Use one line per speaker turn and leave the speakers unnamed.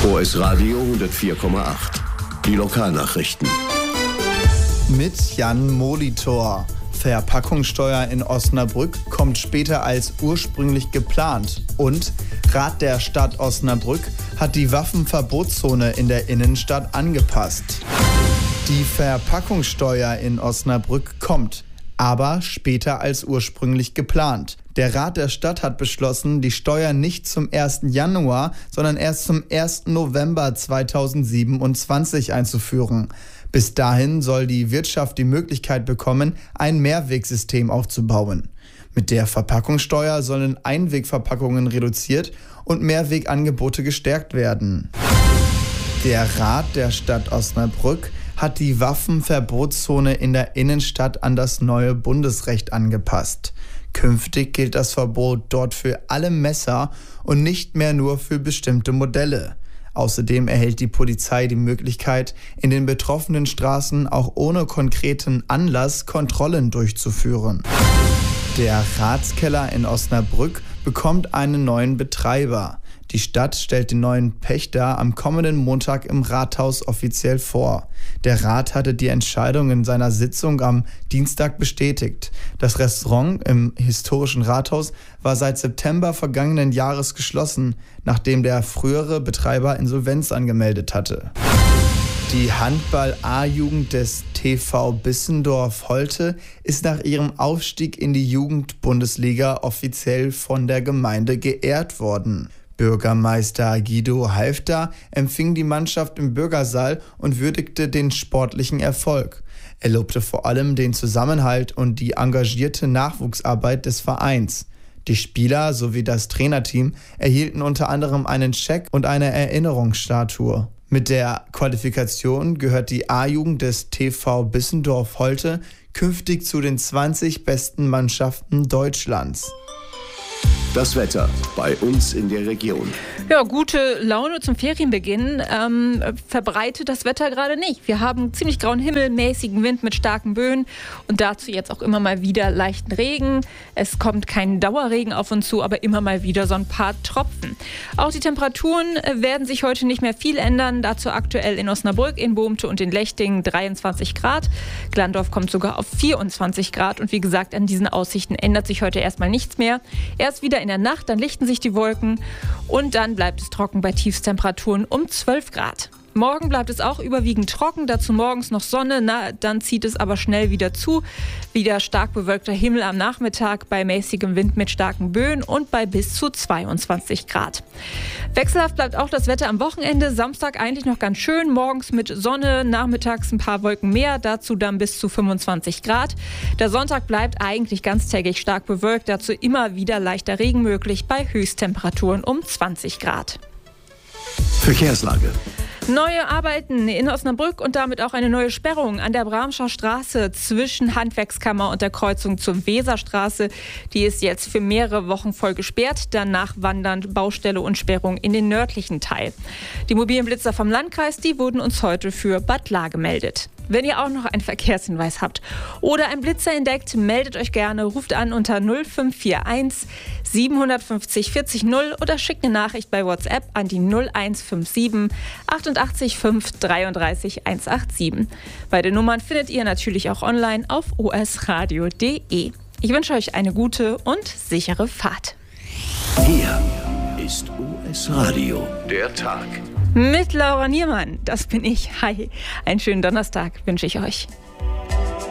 OS Radio 104,8. Die Lokalnachrichten.
Mit Jan Molitor. Verpackungssteuer in Osnabrück kommt später als ursprünglich geplant. Und Rat der Stadt Osnabrück hat die Waffenverbotszone in der Innenstadt angepasst. Die Verpackungssteuer in Osnabrück kommt, aber später als ursprünglich geplant. Der Rat der Stadt hat beschlossen, die Steuer nicht zum 1. Januar, sondern erst zum 1. November 2027 einzuführen. Bis dahin soll die Wirtschaft die Möglichkeit bekommen, ein Mehrwegsystem aufzubauen. Mit der Verpackungssteuer sollen Einwegverpackungen reduziert und Mehrwegangebote gestärkt werden. Der Rat der Stadt Osnabrück hat die Waffenverbotszone in der Innenstadt an das neue Bundesrecht angepasst. Künftig gilt das Verbot dort für alle Messer und nicht mehr nur für bestimmte Modelle. Außerdem erhält die Polizei die Möglichkeit, in den betroffenen Straßen auch ohne konkreten Anlass Kontrollen durchzuführen. Der Ratskeller in Osnabrück bekommt einen neuen Betreiber. Die Stadt stellt den neuen Pächter am kommenden Montag im Rathaus offiziell vor. Der Rat hatte die Entscheidung in seiner Sitzung am Dienstag bestätigt. Das Restaurant im historischen Rathaus war seit September vergangenen Jahres geschlossen, nachdem der frühere Betreiber Insolvenz angemeldet hatte. Die Handball-A-Jugend des TV Bissendorf-Holte ist nach ihrem Aufstieg in die Jugendbundesliga offiziell von der Gemeinde geehrt worden. Bürgermeister Guido Halfter empfing die Mannschaft im Bürgersaal und würdigte den sportlichen Erfolg. Er lobte vor allem den Zusammenhalt und die engagierte Nachwuchsarbeit des Vereins. Die Spieler sowie das Trainerteam erhielten unter anderem einen Scheck und eine Erinnerungsstatue. Mit der Qualifikation gehört die A-Jugend des TV Bissendorf-Holte künftig zu den 20 besten Mannschaften Deutschlands.
Das Wetter bei uns in der Region.
Ja, gute Laune zum Ferienbeginn verbreitet das Wetter gerade nicht. Wir haben ziemlich grauen Himmel, mäßigen Wind mit starken Böen und dazu jetzt auch immer mal wieder leichten Regen. Es kommt kein Dauerregen auf uns zu, aber immer mal wieder so ein paar Tropfen. Auch die Temperaturen werden sich heute nicht mehr viel ändern. Dazu aktuell in Osnabrück, in Bohmte und in Lechting 23 Grad. Glandorf kommt sogar auf 24 Grad und wie gesagt, an diesen Aussichten ändert sich heute erstmal nichts mehr. Erst wieder in der Nacht, dann lichten sich die Wolken und dann bleibt es trocken bei Tiefstemperaturen um 12 Grad. Morgen bleibt es auch überwiegend trocken, dazu morgens noch Sonne, dann zieht es aber schnell wieder zu. Wieder stark bewölkter Himmel am Nachmittag bei mäßigem Wind mit starken Böen und bei bis zu 22 Grad. Wechselhaft bleibt auch das Wetter am Wochenende. Samstag eigentlich noch ganz schön, morgens mit Sonne, nachmittags ein paar Wolken mehr, dazu dann bis zu 25 Grad. Der Sonntag bleibt eigentlich ganztägig stark bewölkt, dazu immer wieder leichter Regen möglich bei Höchsttemperaturen um 20 Grad.
Verkehrslage.
Neue Arbeiten in Osnabrück und damit auch eine neue Sperrung an der Bramscher Straße zwischen Handwerkskammer und der Kreuzung zur Weserstraße. Die ist jetzt für mehrere Wochen voll gesperrt. Danach wandern Baustelle und Sperrung in den nördlichen Teil. Die mobilen Blitzer vom Landkreis, die wurden uns heute für Bad Lahr gemeldet. Wenn ihr auch noch einen Verkehrshinweis habt oder einen Blitzer entdeckt, meldet euch gerne, ruft an unter 0541 750 40 0 oder schickt eine Nachricht bei WhatsApp an die 0157 88 5 33 187. Beide Nummern findet ihr natürlich auch online auf osradio.de. Ich wünsche euch eine gute und sichere Fahrt.
Hier ist OS Radio, der Tag.
Mit Laura Niermann, das bin ich. Hi, einen schönen Donnerstag wünsche ich euch.